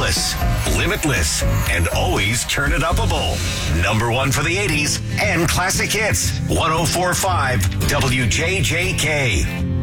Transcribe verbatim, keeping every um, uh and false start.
timeless, limitless, and always turn it upable. Number one for the eighties and classic hits. one oh four point five W J J K.